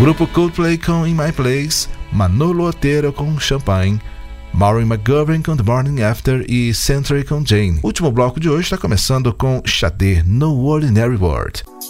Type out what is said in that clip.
grupo Coldplay com In My Place, Manolo Otero com Champagne, Maureen McGovern com The Morning After e Century com Jane. O último bloco de hoje está começando com Sade, No Ordinary World.